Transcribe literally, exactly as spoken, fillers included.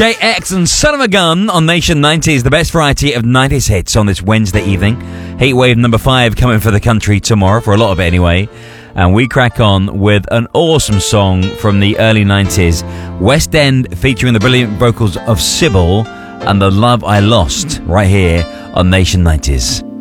J X and Son of a Gun on Nation nineties, the best variety of nineties hits on this Wednesday evening. Heatwave number five coming for the country tomorrow, for a lot of it anyway. And we crack on with an awesome song from the early nineties, West End, featuring the brilliant vocals of Sybil and The Love I Lost, right here on Nation nineties.